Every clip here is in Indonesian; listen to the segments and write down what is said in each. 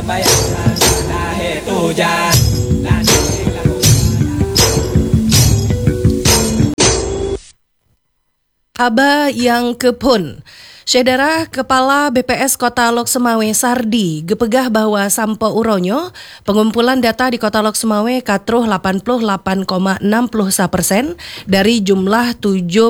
Haba yang kepun. Saudara Kepala BPS Kota Lok Sumawe Sardi gepegah bahwa sampo uronyo pengumpulan data di Kota Lok Sumawe katruh 88,61% dari jumlah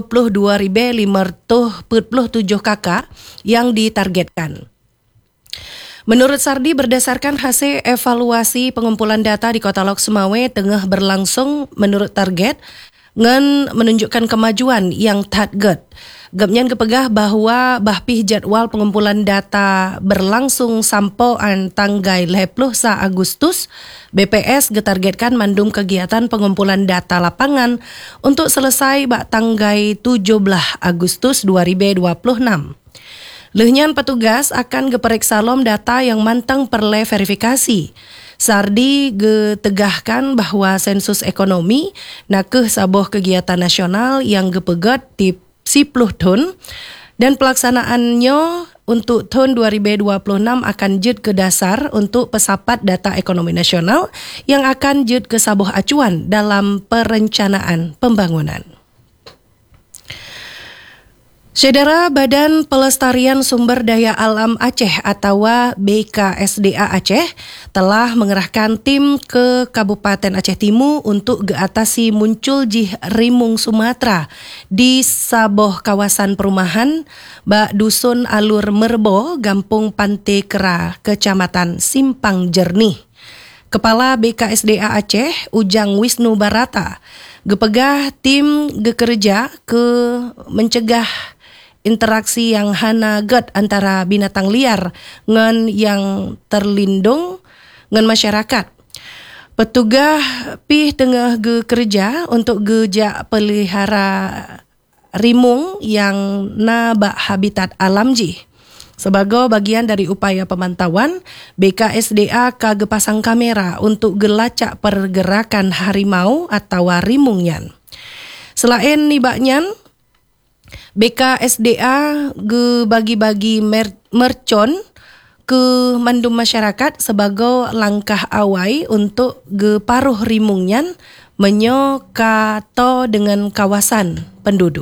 72.547 kakak yang ditargetkan. Menurut Sardi, berdasarkan hasil evaluasi pengumpulan data di Kota Lok Sumawe tengah berlangsung menurut target ngan menunjukkan kemajuan yang target. Gemnyan kepegah bahwa bahpih jadwal pengumpulan data berlangsung sampai tanggal 10 Agustus, BPS getargetkan mandum kegiatan pengumpulan data lapangan untuk selesai bak tanggal 17 Agustus 2026. Lehnyan petugas akan geperiksa lom data yang mantang perle verifikasi. Sardi getegahkan bahwa sensus ekonomi nakeh saboh kegiatan nasional yang gepegat di 10 tahun dan pelaksanaannya untuk tahun 2026 akan jud ke dasar untuk pesapat data ekonomi nasional yang akan jud ke saboh acuan dalam perencanaan pembangunan. Saudara Badan Pelestarian Sumber Daya Alam Aceh atau BKSDA Aceh telah mengerahkan tim ke Kabupaten Aceh Timur untuk geatasi muncul jih rimung Sumatera di saboh kawasan perumahan bak Dusun Alur Merbo, Gampung Pantai Kera, Kecamatan Simpang Jernih. Kepala BKSDA Aceh, Ujang Wisnu Barata, gepegah tim gekerja ke mencegah interaksi yang hana get antara binatang liar ngan yang terlindung ngan masyarakat. Petugah pih tengah gekerja untuk gejak pelihara rimung yang nabak habitat alam jih. Sebagai bagian dari upaya pemantauan, BKSDA kagepasang kamera untuk gelacak pergerakan harimau atau rimungnya. Selain nibaknyan, BKSDA bagi-bagi mercon ke mandum masyarakat sebagai langkah awal untuk paruh rimungnya menyokato dengan kawasan penduduk.